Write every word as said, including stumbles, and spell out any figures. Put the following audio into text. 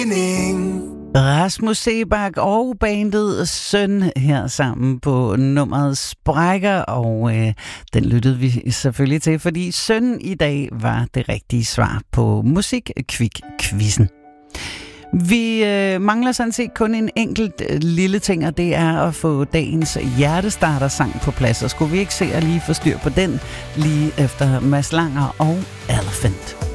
Rasmus Seebach og bandet Søn her sammen på nummeret Sprækker, og øh, den lyttede vi selvfølgelig til, fordi Søn i dag var det rigtige svar på Musik-Kvik-quizzen. Vi øh, mangler sådan set kun en enkelt øh, lille ting, og det er at få dagens hjertestarter-sang på plads. Og skulle vi ikke se at lige få styr på den lige efter Mads Langer og Elephant?